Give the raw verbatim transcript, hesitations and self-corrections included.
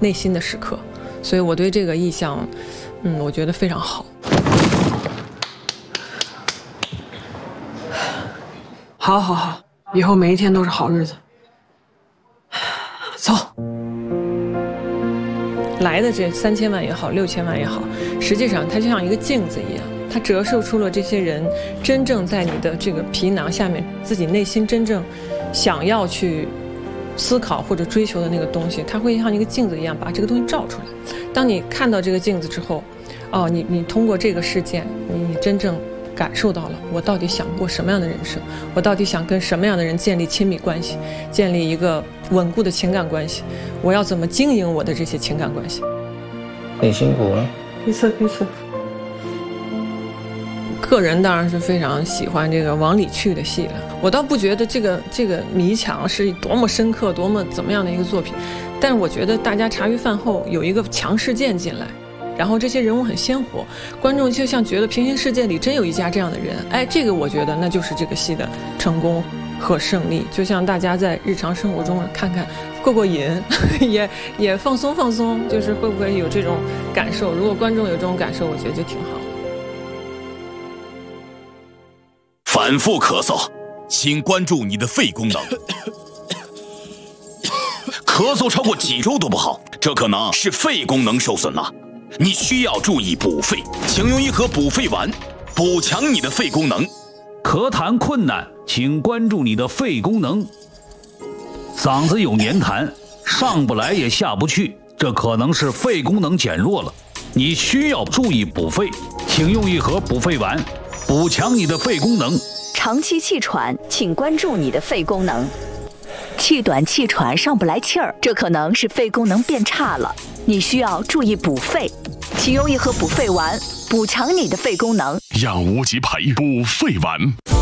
内心的时刻。所以我对这个意向，嗯，我觉得非常好。 好，好，好，以后每一天都是好日子。走。 来的这三千万也好，六千万也好，实际上它就像一个镜子一样，它折射出了这些人真正在你的这个皮囊下面，自己内心真正想要去思考或者追求的那个东西，它会像一个镜子一样把这个东西照出来。当你看到这个镜子之后，哦，你你通过这个事件，你你真正感受到了我到底想过什么样的人生，我到底想跟什么样的人建立亲密关系，建立一个稳固的情感关系，我要怎么经营我的这些情感关系。 你辛苦了。 彼此彼此。 个人当然是非常喜欢这个往里去的戏了，我倒不觉得这个这个迷墙是多么深刻多么怎么样的一个作品，但是我觉得大家茶余饭后有一个强事件进来，然后这些人物很鲜活，观众就像觉得平行世界里真有一家这样的人，哎，这个我觉得那就是这个戏的成功和胜利。就像大家在日常生活中看看过过瘾，也也放松放松，就是会不会有这种感受？如果观众有这种感受，我觉得就挺好。 反复咳嗽，请关注你的肺功能。咳嗽超过几周都不好，这可能是肺功能受损了。你需要注意补肺，请用一盒补肺丸，补强你的肺功能。 咳痰困难，请关注你的肺功能。嗓子有黏痰，上不来也下不去，这可能是肺功能减弱了。你需要注意补肺，请用一盒补肺丸，补强你的肺功能。 长期气喘，请关注你的肺功能。气短气喘上不来气儿，这可能是肺功能变差了，你需要注意补肺，请用一盒补肺丸，补强你的肺功能。 让无极牌补肺丸。